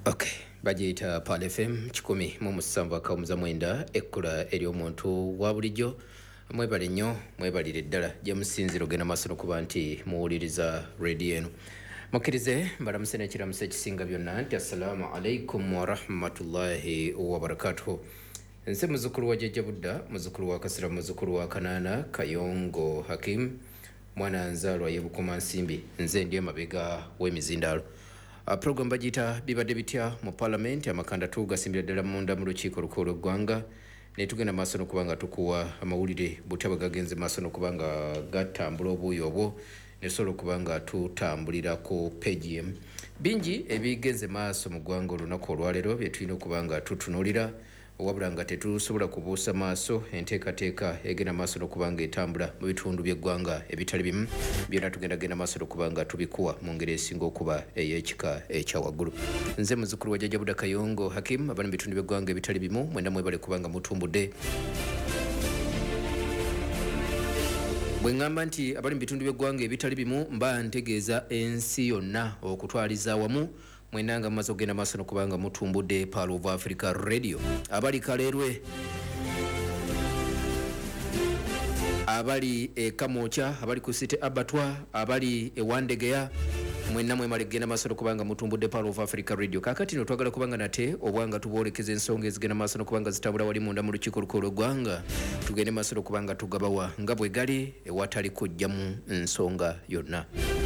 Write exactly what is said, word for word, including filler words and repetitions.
Okay, bagiyita Pal F M kikumi mu musanvu akawumuza mwenda ekkula ery'omuntu wa bulijjo. Mwebale nnyo, mwebalire ddala gye musinzira ogenda maaso n'okuba nti muwuliriza radio eno. Mukkirize mbalamuse n'ekiramuso ekisinga byonna nti assalamu alaikum wa rahmatullahi wa barakatuhu. Nse muzukulu wa Jjajja Budda, muzukulu wa Kasira, muzukulu wa Kanaana Kayongo Hakim, mwana nzaalwa y'e Bukoma Nsimbi, nze ndi emabega w'emizindaalo. Uh, program bagiyita bibadde bitya mu parliament amakanda tugasimbira ddala munda mu lukiiko olukulu lw'eggwanga ne tugenda maaso n'okuba nga tukuwa amawulire butya bwe gagenze maaso n'okuba nga gatambula obuuyi obwo ne tusobola okuba nga tutambulira ku page emu. Bingi ebigenze maaso mu ggwanga olunaku olwaleero bye tulina okuba nga tutunuulira wabula nga tetusobola kubuusa maaso enteekateeka egenda maaso n'okuba nga etambula mu bitundu by'eggwanga ebitali bimu byonna tugenda genda maaso n'okuba nga tubikuwa mu ngeri esinga okuba ey'ekika ekya waggulu. Nze muzukulu wa Jjajja Budda Kayongo Hakim, abali mu bitundu by'eggwanga ebitali bimu mwenda mwebale kuba nga mutumbudde. Bwe ngamba nti abali mu bitundu by'eggwanga ebitali bimu mba ntegeeza ensi yonna okutwaliza wamu mwenanga mumaze okugenda maaso n'okuba nga mutumbudde Pearl of Africa Radio. Abali Kaleerwe, abali e Kamwokya, abali ku City Abattoir, abali e Wandegeya, mwenna mwemale kugenda maaso n'okuba nga mutumbudde Pearl of Africa Radio. Kaakati no twagala kuba nga nate obwanga tuboolekeza ensonga ezigenda maaso n'okuba nga zitambula wali munda mu lukiiko olukulu lw'eggwanga, tugende maaso n'okuba nga tugabawa nga bwe gali ewatali kujjamu nsonga yonna.